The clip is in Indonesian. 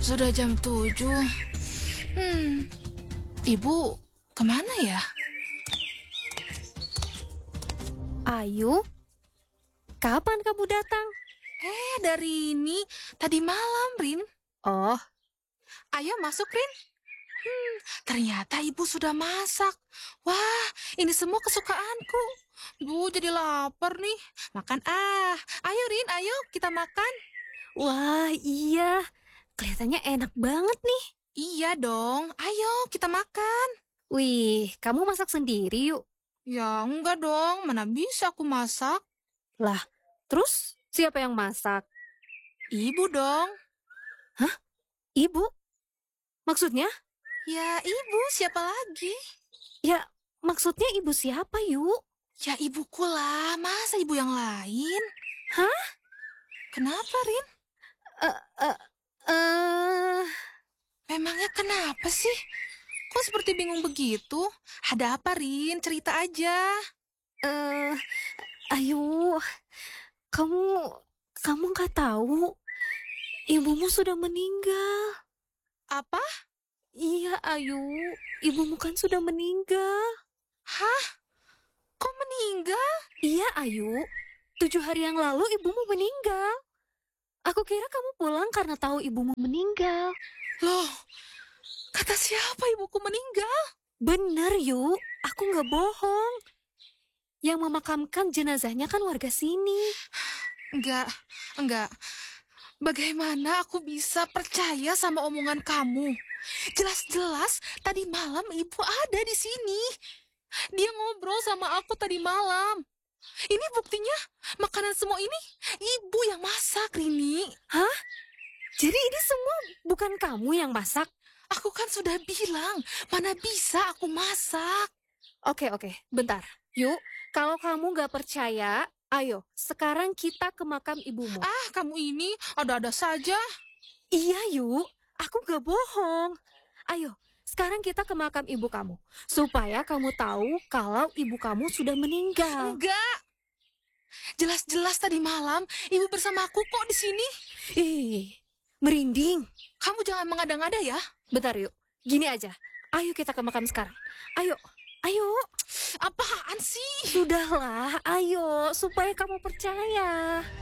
Sudah jam 7. Ibu kemana ya? Ayu, kapan kamu datang? Dari ini tadi malam, Rin. Oh, Ayo masuk, Rin. Ternyata ibu sudah masak. Wah, ini semua kesukaanku. Bu, jadi lapar nih. Makan ah. Ayo, Rin, ayo kita makan. wah iya. Kelihatannya enak banget nih. Iya dong, ayo kita makan. Wih, kamu masak sendiri yuk. Ya enggak dong, mana bisa aku masak. Lah, terus siapa yang masak? Ibu dong. Ibu? Maksudnya? Ya ibu, siapa lagi? Ya, maksudnya ibu siapa yuk? Ya ibuku lah, masa ibu yang lain? Hah? Kenapa, Rin? Eh, eh, eh, Memangnya kenapa sih? Kok seperti bingung begitu? Ada apa, Rin? Cerita aja. eh, Ayu, kamu, kamu nggak tahu? Ibumu sudah meninggal. Apa? Iya, Ayu, ibumu kan sudah meninggal. Hah? Kok meninggal? Iya, Ayu. 7 hari yang lalu ibumu meninggal. Aku kira kamu pulang karena tahu ibumu meninggal. Loh, kata siapa ibuku meninggal? Bener, Yu. Aku nggak bohong. Yang memakamkan jenazahnya kan warga sini. Enggak. Bagaimana aku bisa percaya sama omongan kamu? Jelas-jelas tadi malam ibu ada di sini. Dia ngobrol sama aku tadi malam. Ini buktinya makanan semua ini ibu yang masak, Rini. Hah? Jadi ini semua bukan kamu yang masak? Aku kan sudah bilang, mana bisa aku masak. Oke, bentar. Yuk, kalau kamu nggak percaya, ayo, sekarang kita ke makam ibumu. Ah, kamu ini ada-ada saja. Iya, Yuk. Aku nggak bohong. Ayo, sekarang kita ke makam ibu kamu. Supaya kamu tahu kalau ibu kamu sudah meninggal. Enggak. Jelas-jelas tadi malam ibu bersama aku kok di sini. Ih, merinding. Kamu jangan mengada-ngada ya. Bentar, Yuk. Gini aja. Ayo kita ke makam sekarang. Ayo. Apaan sih? Sudahlah, ayo. Supaya kamu percaya.